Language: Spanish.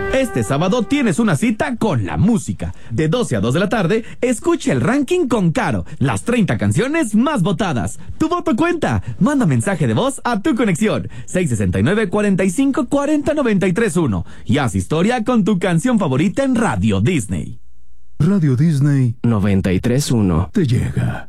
Este sábado tienes una cita con la música. De 12 a 2 de la tarde, escucha el ranking con Caro. Las 30 canciones más votadas. Tu voto cuenta. Manda mensaje de voz a tu conexión. 669-4540-931. Y haz historia con tu canción favorita en Radio Disney. Radio Disney 93.1 te llega.